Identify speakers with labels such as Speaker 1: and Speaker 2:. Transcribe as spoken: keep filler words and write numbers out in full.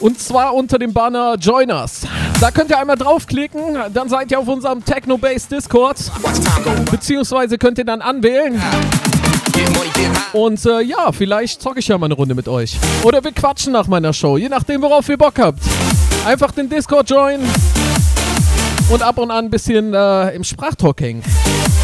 Speaker 1: Und zwar unter dem Banner Join Us. Da könnt ihr einmal draufklicken, dann seid ihr auf unserem Techno-Bass Discord. Beziehungsweise könnt ihr dann anwählen. Und äh, ja, vielleicht zocke ich ja mal eine Runde mit euch. Oder wir quatschen nach meiner Show, je nachdem, worauf ihr Bock habt. Einfach den Discord joinen und ab und an ein bisschen äh, im Sprachtalk hängen.